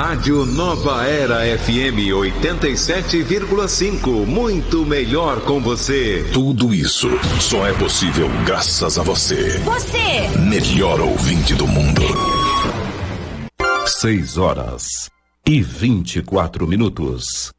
Rádio Nova Era FM 87,5. Muito melhor com você. Tudo isso só é possível graças a você. Você! Melhor ouvinte do mundo. 6 horas e 24 minutos.